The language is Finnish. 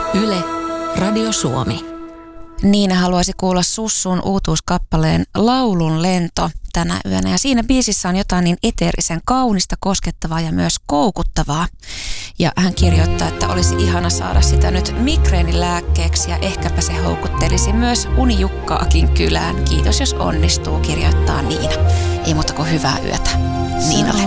Yle, Radio Suomi. Niina haluaisi kuulla Sussun uutuuskappaleen Laulun lento tänä yönä. Ja siinä biisissä on jotain niin eteerisen kaunista, koskettavaa ja myös koukuttavaa. Ja hän kirjoittaa, että olisi ihana saada sitä nyt migreenilääkkeeksi ja ehkäpä se houkuttelisi myös unijukkaakin kylään. Kiitos jos onnistuu, kirjoittaa Niina. Ei muuta kuin hyvää yötä Niinalle.